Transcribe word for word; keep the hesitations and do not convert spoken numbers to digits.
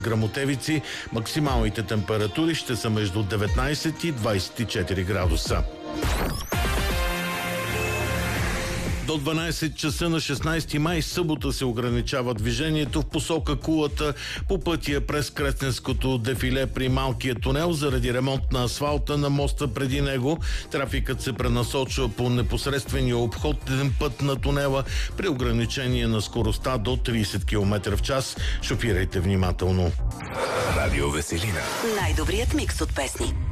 Грамотевици. Максималните температури ще са между деветнайсет и двайсет и четири градуса. До дванайсет часа на шестнайсети май, събота, се ограничава движението в посока Кулата по пътя през Кресненското дефиле при Малкия тунел заради ремонт на асфалта на моста преди него. Трафикът се пренасочва по непосредствения обходен път на тунела при ограничение на скоростта до трийсет километра в час. Шофирайте внимателно. Радио Веселина. Най-добрият микс от песни.